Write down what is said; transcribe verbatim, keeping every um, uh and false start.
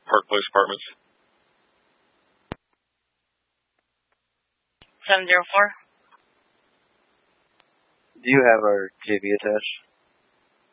Park Place Apartments. seven zero four. Do you have our J V attached?